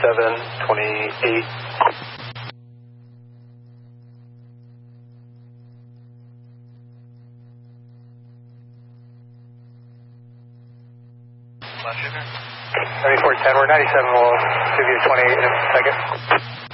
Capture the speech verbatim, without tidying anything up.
ninety-seven, twenty-eight. thirty-four ten, we're ninety-seven, we'll give you twenty-eight in a second.